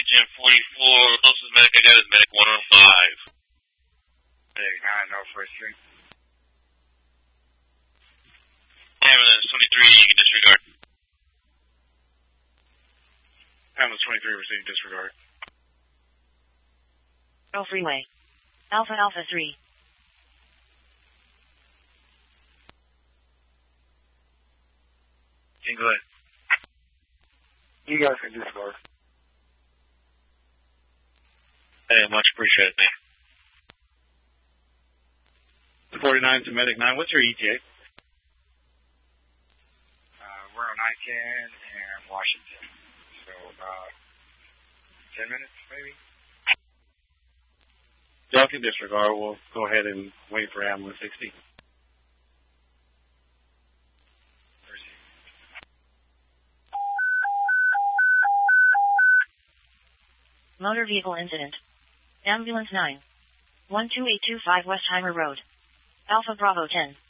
1044, closest medic I got is medic 105. Medic 9, no first street. Ambulance 23, you can disregard. Ambulance 23, receiving disregard. Go freeway. Alpha Alpha 3. Go ahead. You guys can disregard. Hey, much appreciated, man. 49 to medic 9, what's your ETA? We're on I-10 and Washington. So about 10 minutes, maybe? Y'all can disregard. We'll go ahead and wait for ambulance 60. Motor vehicle incident. Ambulance 9. 12825 Westheimer Road. Alpha Bravo 10.